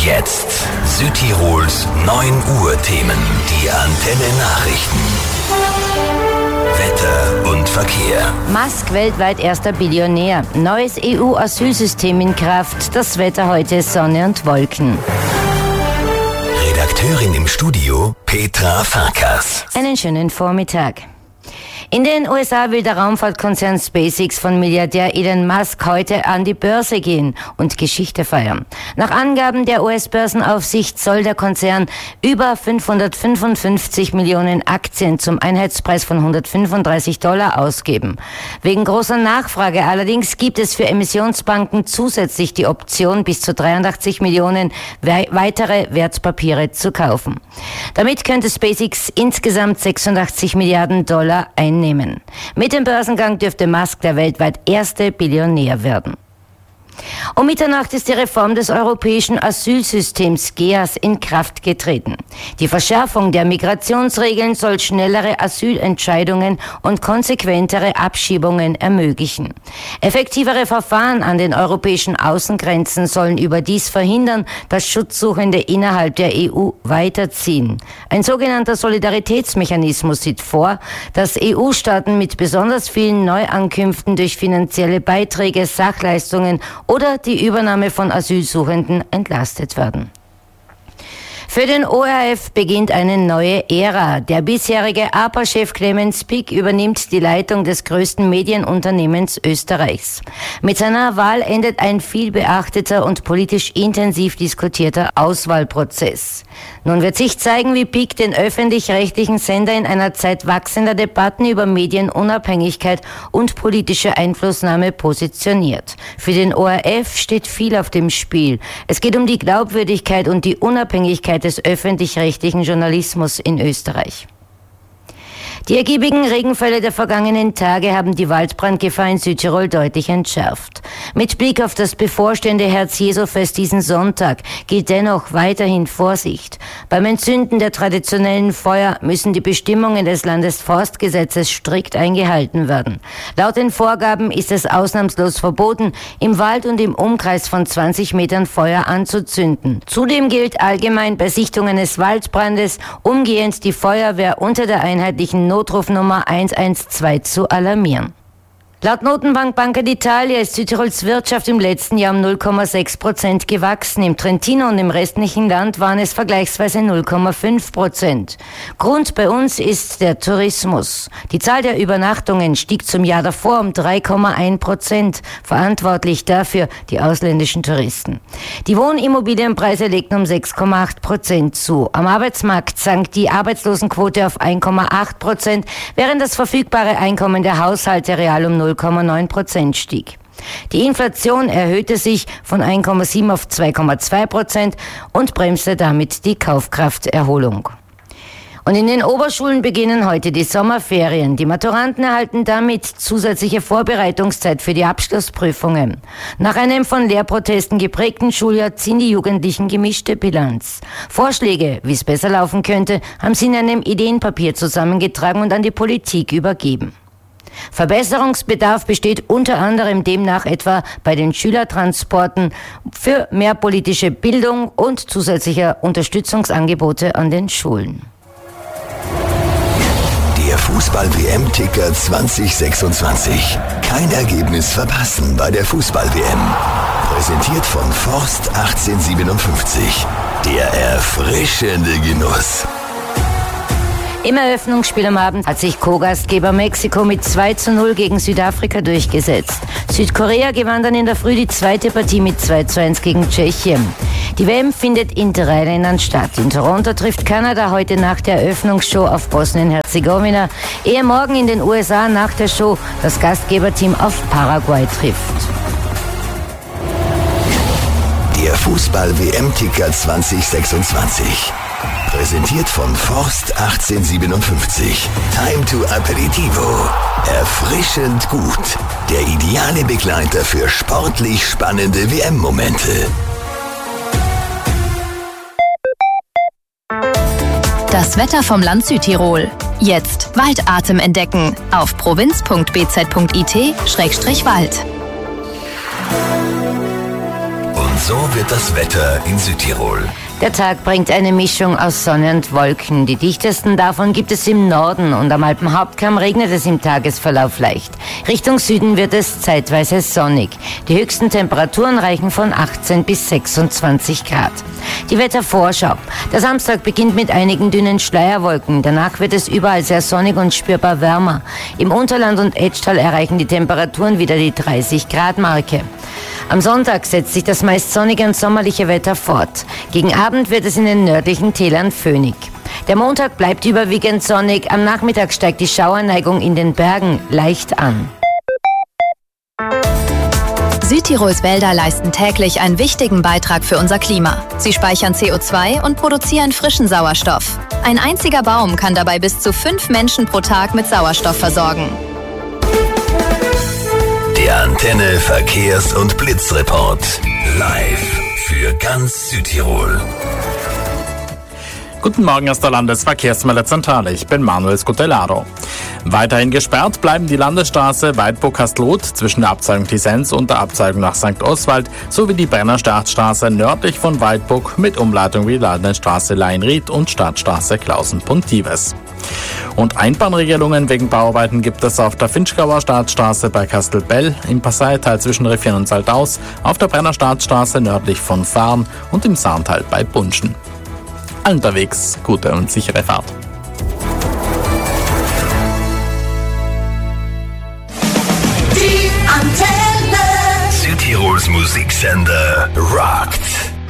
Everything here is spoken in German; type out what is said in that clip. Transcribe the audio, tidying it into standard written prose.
jetzt Südtirols 9 Uhr Themen. Die Antenne Nachrichten. Wetter und Verkehr. Musk weltweit erster Billionär. Neues EU-Asylsystem in Kraft. Das Wetter heute Sonne und Wolken. Redakteurin im Studio Petra Farkas. Einen schönen Vormittag. In den USA will der Raumfahrtkonzern SpaceX von Milliardär Elon Musk heute an die Börse gehen und Geschichte feiern. Nach Angaben der US-Börsenaufsicht soll der Konzern über 555 Millionen Aktien zum Einheitspreis von $135 ausgeben. Wegen großer Nachfrage allerdings gibt es für Emissionsbanken zusätzlich die Option, bis zu 83 Millionen weitere Wertpapiere zu kaufen. Damit könnte SpaceX insgesamt $86 Milliarden einnehmen. Mit dem Börsengang dürfte Musk der weltweit erste Billionär werden. Um Mitternacht ist die Reform des europäischen Asylsystems GEAS in Kraft getreten. Die Verschärfung der Migrationsregeln soll schnellere Asylentscheidungen und konsequentere Abschiebungen ermöglichen. Effektivere Verfahren an den europäischen Außengrenzen sollen überdies verhindern, dass Schutzsuchende innerhalb der EU weiterziehen. Ein sogenannter Solidaritätsmechanismus sieht vor, dass EU-Staaten mit besonders vielen Neuankünften durch finanzielle Beiträge, Sachleistungen oder die Übernahme von Asylsuchenden entlastet werden. Für den ORF beginnt eine neue Ära. Der bisherige APA-Chef Clemens Pick übernimmt die Leitung des größten Medienunternehmens Österreichs. Mit seiner Wahl endet ein viel beachteter und politisch intensiv diskutierter Auswahlprozess. Nun wird sich zeigen, wie Pick den öffentlich-rechtlichen Sender in einer Zeit wachsender Debatten über Medienunabhängigkeit und politische Einflussnahme positioniert. Für den ORF steht viel auf dem Spiel. Es geht um die Glaubwürdigkeit und die Unabhängigkeit des öffentlich-rechtlichen Journalismus in Österreich. Die ergiebigen Regenfälle der vergangenen Tage haben die Waldbrandgefahr in Südtirol deutlich entschärft. Mit Blick auf das bevorstehende Herz-Jesu-Fest diesen Sonntag gilt dennoch weiterhin Vorsicht. Beim Entzünden der traditionellen Feuer müssen die Bestimmungen des Landesforstgesetzes strikt eingehalten werden. Laut den Vorgaben ist es ausnahmslos verboten, im Wald und im Umkreis von 20 Metern Feuer anzuzünden. Zudem gilt allgemein bei Sichtungen des Waldbrandes umgehend die Feuerwehr unter der einheitlichen Notrufnummer 112 zu alarmieren. Laut Notenbank Banca d'Italia ist Südtirols Wirtschaft im letzten Jahr um 0,6% gewachsen. Im Trentino und im restlichen Land waren es vergleichsweise 0,5%. Grund bei uns ist der Tourismus. Die Zahl der Übernachtungen stieg zum Jahr davor um 3,1%. Verantwortlich dafür die ausländischen Touristen. Die Wohnimmobilienpreise legten um 6,8% zu. Am Arbeitsmarkt sank die Arbeitslosenquote auf 1,8%, während das verfügbare Einkommen der Haushalte real um 0,9% stieg. Die Inflation erhöhte sich von 1,7 auf 2,2% und bremste damit die Kaufkrafterholung. Und in den Oberschulen beginnen heute die Sommerferien. Die Maturanten erhalten damit zusätzliche Vorbereitungszeit für die Abschlussprüfungen. Nach einem von Lehrprotesten geprägten Schuljahr ziehen die Jugendlichen gemischte Bilanz. Vorschläge, wie es besser laufen könnte, haben sie in einem Ideenpapier zusammengetragen und an die Politik übergeben. Verbesserungsbedarf besteht unter anderem demnach etwa bei den Schülertransporten für mehr politische Bildung und zusätzlicher Unterstützungsangebote an den Schulen. Der Fußball-WM-Ticker 2026. Kein Ergebnis verpassen bei der Fußball-WM. Präsentiert von Forst 1857. Der erfrischende Genuss. Im Eröffnungsspiel am Abend hat sich Co-Gastgeber Mexiko mit 2:0 gegen Südafrika durchgesetzt. Südkorea gewann dann in der Früh die zweite Partie mit 2:1 gegen Tschechien. Die WM findet in 3 Ländern statt. In Toronto trifft Kanada heute nach der Eröffnungsshow auf Bosnien-Herzegowina, ehe morgen in den USA nach der Show das Gastgeberteam auf Paraguay trifft. Der Fußball-WM-Ticker 2026. Präsentiert von Forst 1857. Time to Aperitivo. Erfrischend gut. Der ideale Begleiter für sportlich spannende WM-Momente. Das Wetter vom Land Südtirol. Jetzt Waldatem entdecken auf provinz.bz.it/wald. So wird das Wetter in Südtirol. Der Tag bringt eine Mischung aus Sonne und Wolken. Die dichtesten davon gibt es im Norden und am Alpenhauptkamm regnet es im Tagesverlauf leicht. Richtung Süden wird es zeitweise sonnig. Die höchsten Temperaturen reichen von 18 bis 26 Grad. Die Wettervorschau. Der Samstag beginnt mit einigen dünnen Schleierwolken. Danach wird es überall sehr sonnig und spürbar wärmer. Im Unterland und Etschtal erreichen die Temperaturen wieder die 30-Grad-Marke. Am Sonntag setzt sich das meist sonnige und sommerliche Wetter fort. Gegen Abend wird es in den nördlichen Tälern föhnig. Der Montag bleibt überwiegend sonnig. Am Nachmittag steigt die Schauerneigung in den Bergen leicht an. Südtirols Wälder leisten täglich einen wichtigen Beitrag für unser Klima. Sie speichern CO2 und produzieren frischen Sauerstoff. Ein einziger Baum kann dabei bis zu 5 Menschen pro Tag mit Sauerstoff versorgen. Der Antenne Verkehrs- und Blitzreport. Live für ganz Südtirol. Guten Morgen aus der Landesverkehrsmeldezentrale. Ich bin Manuel Scutellaro. Weiterhin gesperrt bleiben die Landesstraße Weidburg-Kastelruth zwischen der Abzweigung Tisens und der Abzweigung nach St. Oswald sowie die Brenner Staatsstraße nördlich von Weidburg mit Umleitung wie die Landesstraße Leinried und Stadtstraße Klausen-Pontives. Und Einbahnregelungen wegen Bauarbeiten gibt es auf der Finchgauer Staatsstraße bei Kastelbell, im Passaital zwischen Riffian und Saldaus, auf der Brenner Staatsstraße nördlich von Farn und im Saartal bei Bunschen. Allen unterwegs gute und sichere Fahrt. Südtirols Musiksender rockt.